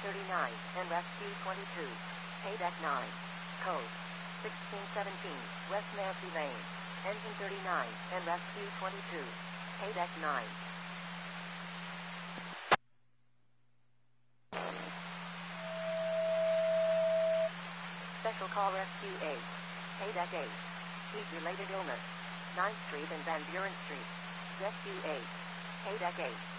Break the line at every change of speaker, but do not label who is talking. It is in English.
39 and Rescue 22. Paydeck 9. Code 1617 West Nancy Lane. Engine 39 and Rescue 22. Paydeck 9. Special Call Rescue 8. Paydeck 8. Heat-related illness. 9th Street and Van Buren Street. Rescue 8. Paydeck 8.